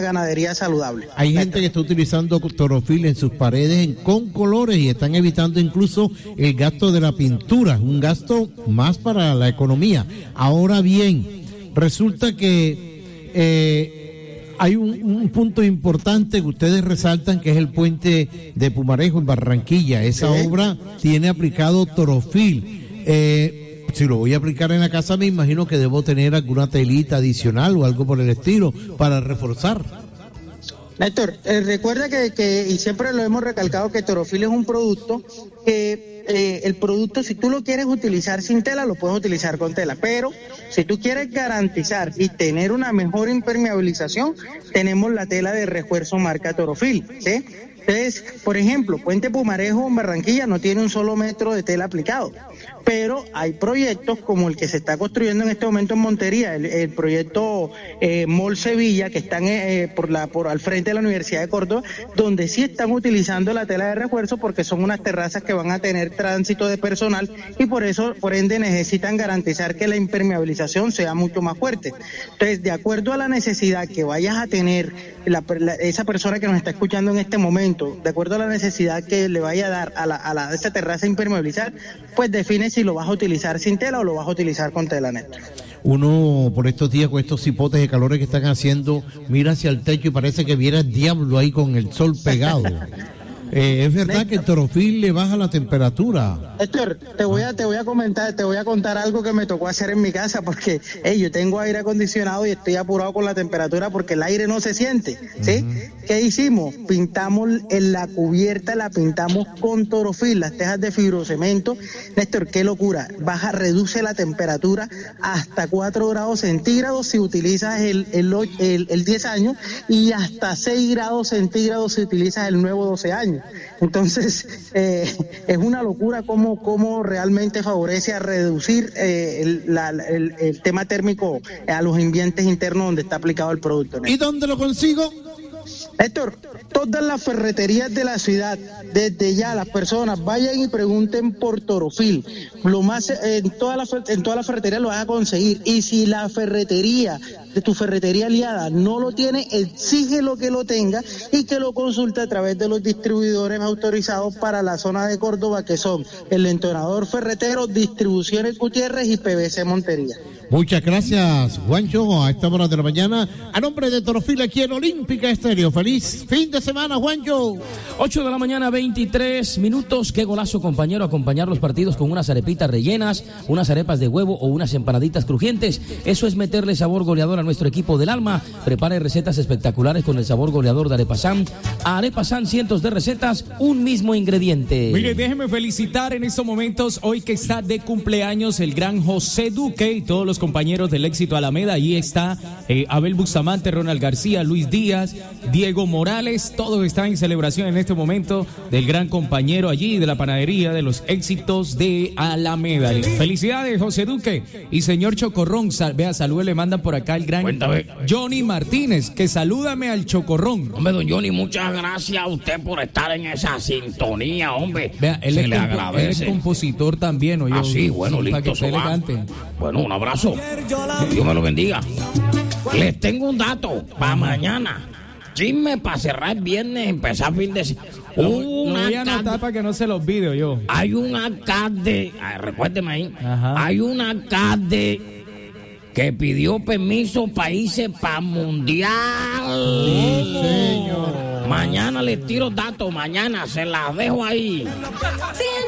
ganadería saludable. Hay gente que está utilizando Torofil en sus paredes con colores y están evitando incluso el gasto de la pintura, un gasto más para la economía. Ahora bien, resulta que hay un punto importante que ustedes resaltan, que es el puente de Pumarejo en Barranquilla. Esa obra tiene aplicado Torofil. Si lo voy a aplicar en la casa, me imagino que debo tener alguna telita adicional o algo por el estilo para reforzar. Néstor, recuerda que y siempre lo hemos recalcado, que Torofil es un producto que el producto, si tú lo quieres utilizar sin tela, lo puedes utilizar con tela, pero si tú quieres garantizar y tener una mejor impermeabilización, tenemos la tela de refuerzo marca Torofil, ¿sí? Entonces, por ejemplo, Puente Pumarejo en Barranquilla no tiene un solo metro de tela aplicado, pero hay proyectos como el que se está construyendo en este momento en Montería, el proyecto Mall Sevilla, que están por al frente de la Universidad de Córdoba, donde sí están utilizando la tela de refuerzo porque son unas terrazas que van a tener tránsito de personal y por ende necesitan garantizar que la impermeabilización sea mucho más fuerte. Entonces, de acuerdo a la necesidad que vayas a tener esa persona que nos está escuchando en este momento, de acuerdo a la necesidad que le vaya a dar a esa terraza impermeabilizar, pues define si lo vas a utilizar sin tela o lo vas a utilizar con tela, Néstor. Uno, por estos días, con estos cipotes de calores que están haciendo, mira hacia el techo y parece que viera el diablo ahí con el sol pegado. Es verdad que el Torofil le baja la temperatura. Héctor, te voy a contar algo que me tocó hacer en mi casa, porque yo tengo aire acondicionado y estoy apurado con la temperatura porque el aire no se siente, ¿sí? Uh-huh. ¿Qué hicimos? Pintamos en la cubierta, la pintamos con Torofil, las tejas de fibrocemento. Néstor, qué locura, reduce la temperatura hasta 4 grados centígrados si utilizas el 10 años y hasta 6 grados centígrados si utilizas el nuevo 12 años. Entonces, es una locura cómo realmente favorece a reducir el tema térmico a los ambientes internos donde está aplicado el producto, ¿no? ¿Y dónde lo consigo? Héctor, todas las ferreterías de la ciudad, desde ya las personas vayan y pregunten por Torofil. En todas las ferreterías lo vas a conseguir. Y si la ferretería de tu ferretería aliada no lo tiene, exige lo que lo tenga y que lo consulte a través de los distribuidores autorizados para la zona de Córdoba, que son el Entonador Ferretero, Distribuciones Gutiérrez y PVC Montería. Muchas gracias, Juancho, a esta hora de la mañana. A nombre de Torofil aquí en Olímpica Estéreo. Feliz fin de semana, Juancho. 8 de la mañana, 23 minutos. Qué golazo, compañero, acompañar los partidos con unas arepitas rellenas, unas arepas de huevo o unas empanaditas crujientes. Eso es meterle sabor goleador a nuestro equipo del alma. Prepare recetas espectaculares con el sabor goleador de Arepasán. A Arepasán, cientos de recetas, un mismo ingrediente. Mire, déjeme felicitar en estos momentos, hoy que está de cumpleaños el gran José Duque y todos los compañeros del Éxito Alameda. Allí está Abel Bustamante, Ronald García, Luis Díaz, Diego Morales, todos están en celebración en este momento del gran compañero allí de la panadería de los Éxitos de Alameda. Felicidades, José Duque y señor Chocorrón. Vea, saludos le mandan por acá el gran Johnny Martínez, que salúdame al Chocorrón. Hombre, don Johnny, muchas gracias a usted por estar en esa sintonía, hombre. Vea, él es compositor también, ¿o yo? Ah, sí, bueno, listo, bueno, un abrazo. Dios me lo bendiga. Les tengo un dato para mañana. Chisme para cerrar viernes, empezar fin de semana. Lo voy a anotar para que no se lo olvide yo. Hay un alcalde, recuérdeme ahí. Ajá. Hay un alcalde que pidió permiso para irse para mundial. Sí, señor. Mañana les tiro datos, mañana se las dejo ahí.